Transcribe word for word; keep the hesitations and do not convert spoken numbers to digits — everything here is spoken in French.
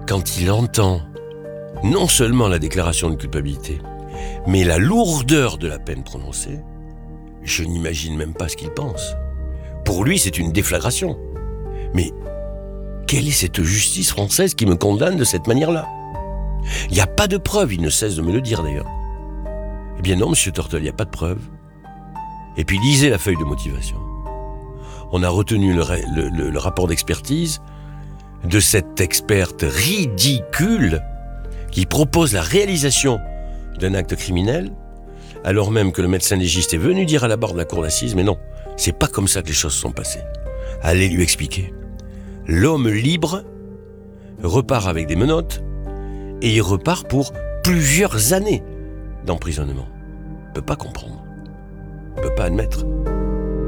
quand il entend non seulement la déclaration de culpabilité, mais la lourdeur de la peine prononcée, je n'imagine même pas ce qu'il pense. Pour lui, c'est une déflagration. Mais quelle est cette justice française qui me condamne de cette manière-là ? Il n'y a pas de preuve, il ne cesse de me le dire d'ailleurs. Eh bien non, monsieur Tortel, il n'y a pas de preuve. Et puis lisez la feuille de motivation. On a retenu le, le, le, le rapport d'expertise de cette experte ridicule qui propose la réalisation d'un acte criminel, alors même que le médecin légiste est venu dire à la barre de la cour d'assises, mais non, c'est pas comme ça que les choses sont passées. Allez lui expliquer. L'homme libre repart avec des menottes et il repart pour plusieurs années d'emprisonnement. Il ne peut pas comprendre. Il ne peut pas admettre.